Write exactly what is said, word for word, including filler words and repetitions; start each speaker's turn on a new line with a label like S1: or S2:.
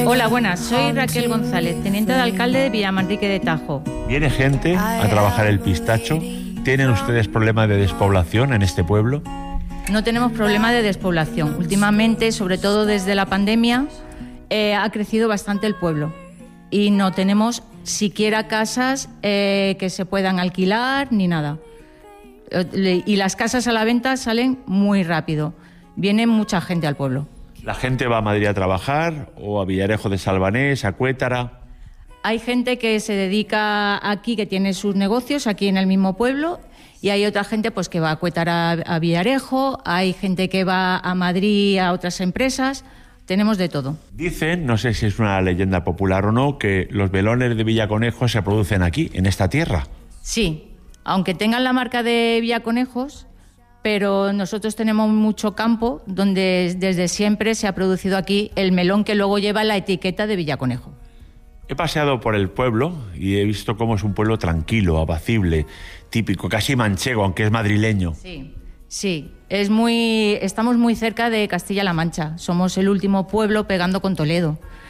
S1: Hola, buenas. Soy Raquel González, teniente de alcalde de Villamanrique de Tajo.
S2: ¿Viene gente a trabajar el pistacho? ¿Tienen ustedes problemas de despoblación en este pueblo?
S1: No tenemos problema de despoblación. Últimamente, sobre todo desde la pandemia, eh, ha crecido bastante el pueblo. Y no tenemos siquiera casas eh, que se puedan alquilar ni nada. Y las casas a la venta salen muy rápido. Viene mucha gente al pueblo.
S2: ¿La gente va a Madrid a trabajar o a Villarejo de Salvanés, a Cuétara?
S1: Hay gente que se dedica aquí, que tiene sus negocios aquí en el mismo pueblo, y hay otra gente pues que va a Cuétara, a Villarejo, hay gente que va a Madrid a otras empresas, tenemos de todo. Dicen, no sé si es una leyenda popular o no, que los velones de Villaconejos se producen aquí, en esta tierra. Sí, aunque tengan la marca de Villaconejos, pero nosotros tenemos mucho campo donde desde siempre se ha producido aquí el melón que luego lleva la etiqueta de Villaconejo. He paseado por el pueblo y he visto cómo es un pueblo tranquilo, apacible, típico, casi manchego, aunque es madrileño. Sí, sí, es muy, estamos muy cerca de Castilla-La Mancha. Somos el último pueblo pegando con Toledo.